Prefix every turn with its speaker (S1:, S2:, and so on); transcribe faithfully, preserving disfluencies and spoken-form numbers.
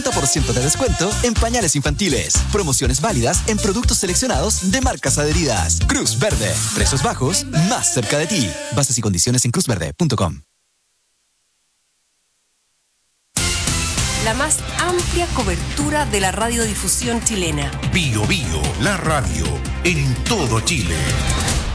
S1: cincuenta por ciento de descuento en pañales infantiles. Promociones válidas en productos seleccionados de marcas adheridas. Cruz Verde. Precios bajos, más cerca de ti. Bases y condiciones en cruz verde punto com.
S2: La más amplia cobertura de la radiodifusión chilena.
S3: Bio Bio, la radio, en todo Chile.